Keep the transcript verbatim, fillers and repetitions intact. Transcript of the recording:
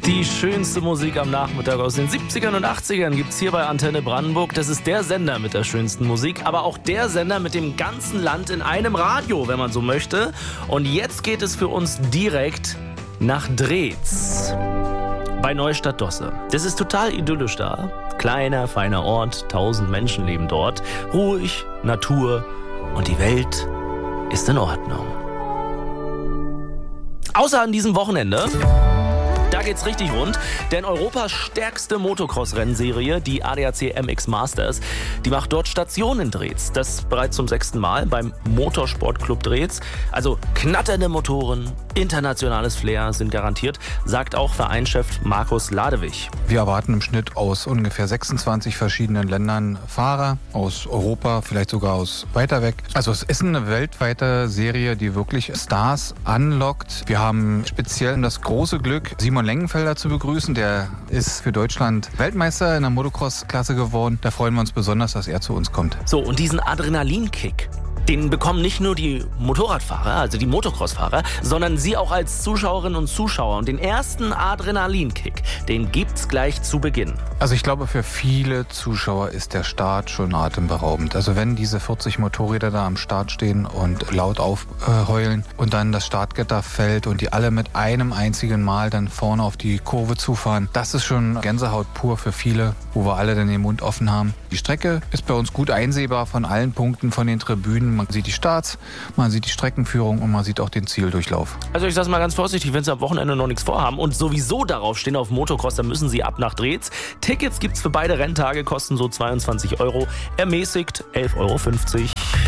Die schönste Musik am Nachmittag aus den siebzigern und achtzigern gibt's hier bei Antenne Brandenburg. Das ist der Sender mit der schönsten Musik, aber auch der Sender mit dem ganzen Land in einem Radio, wenn man so möchte. Und jetzt geht es für uns direkt nach Dreetz bei Neustadt-Dosse. Das ist total idyllisch da. Kleiner, feiner Ort, tausend Menschen leben dort. Ruhig, Natur und die Welt ist in Ordnung. Außer an diesem Wochenende. Da geht's richtig rund, denn Europas stärkste Motocross-Rennserie, die A D A C M X Masters, die macht dort Station in Dreetz. Das bereits zum sechsten Mal beim Motorsportclub Dreetz. Also knatternde Motoren, internationales Flair sind garantiert, sagt auch Vereinschef Markus Ladewig. Wir erwarten im Schnitt aus ungefähr sechsundzwanzig verschiedenen Ländern Fahrer, aus Europa, vielleicht sogar aus weiter weg. Also es ist eine weltweite Serie, die wirklich Stars anlockt. Wir haben speziell das große Glück, Simon Lengenfelder zu begrüßen. Der ist für Deutschland Weltmeister in der Motocross-Klasse geworden. Da freuen wir uns besonders, dass er zu uns kommt. So, und diesen Adrenalinkick, den bekommen nicht nur die Motorradfahrer, also die Motocross-Fahrer, sondern sie auch als Zuschauerinnen und Zuschauer. Und den ersten Adrenalinkick, den gibt's gleich zu Beginn. Also ich glaube, für viele Zuschauer ist der Start schon atemberaubend. Also wenn diese vierzig Motorräder da am Start stehen und laut aufheulen und dann das Startgitter fällt und die alle mit einem einzigen Mal dann vorne auf die Kurve zufahren, das ist schon Gänsehaut pur für viele, wo wir alle dann den Mund offen haben. Die Strecke ist bei uns gut einsehbar von allen Punkten von den Tribünen. Man sieht die Starts, man sieht die Streckenführung und man sieht auch den Zieldurchlauf. Also ich sag's mal ganz vorsichtig, wenn Sie am Wochenende noch nichts vorhaben und sowieso darauf stehen auf Motocross, dann müssen Sie ab nach Dreetz. Tickets gibt's für beide Renntage, kosten so zweiundzwanzig Euro, ermäßigt elf Euro fünfzig.